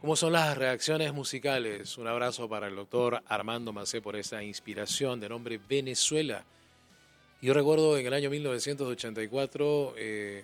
¿Cómo son las reacciones musicales? Un abrazo para el doctor Armando Macé por esa inspiración de nombre Venezuela. Yo recuerdo en el año 1984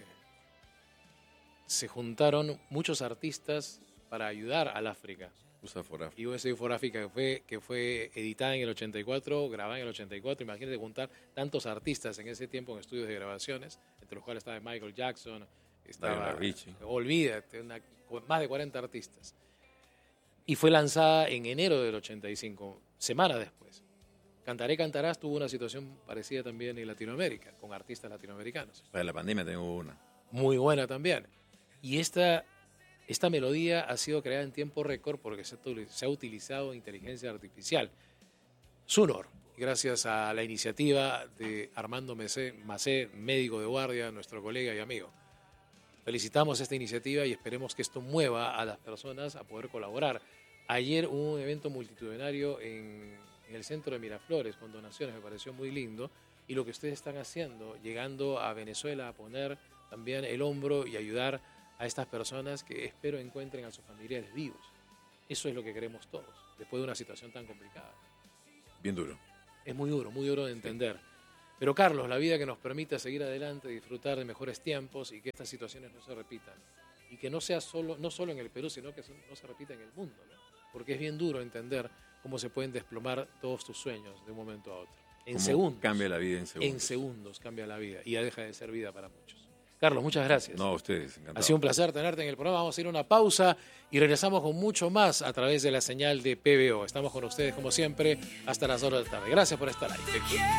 se juntaron muchos artistas para ayudar al África. USA for Africa. Y USA for Africa, que fue editada en el 84, grabada en el 84. Imagínate juntar tantos artistas en ese tiempo en estudios de grabaciones, entre los cuales estaba Michael Jackson, estaba Richie. Olvídate, más de 40 artistas. Y fue lanzada en enero del 85, semana después. Cantaré Cantarás tuvo una situación parecida también en Latinoamérica, con artistas latinoamericanos. Para la pandemia tengo una. Muy buena también. Y esta melodía ha sido creada en tiempo récord porque se ha utilizado inteligencia artificial. Sunor, gracias a la iniciativa de Armando Macé, médico de guardia, nuestro colega y amigo. Felicitamos esta iniciativa y esperemos que esto mueva a las personas a poder colaborar. Ayer hubo un evento multitudinario en el centro de Miraflores con donaciones, me pareció muy lindo. Y lo que ustedes están haciendo, llegando a Venezuela a poner también el hombro y ayudar a estas personas que espero encuentren a sus familiares vivos. Eso es lo que queremos todos, después de una situación tan complicada. Bien duro. Es muy duro de entender. Pero Carlos, la vida que nos permita seguir adelante, disfrutar de mejores tiempos y que estas situaciones no se repitan. Y que no sea no solo en el Perú, sino que no se repita en el mundo, ¿no? Porque es bien duro entender cómo se pueden desplomar todos tus sueños de un momento a otro. En segundos. Cambia la vida en segundos. En segundos cambia la vida y ya deja de ser vida para muchos. Carlos, muchas gracias. No, a ustedes, encantado. Ha sido un placer tenerte en el programa. Vamos a ir a una pausa y regresamos con mucho más a través de la señal de PBO. Estamos con ustedes como siempre hasta las 2 de la tarde. Gracias por estar ahí.